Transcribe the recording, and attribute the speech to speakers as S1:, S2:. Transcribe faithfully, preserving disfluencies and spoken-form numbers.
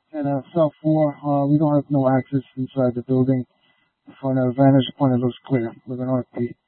S1: And uh, cell four, uh, we don't have no access inside the building. From a vantage point, it looks clear. We're going to repeat.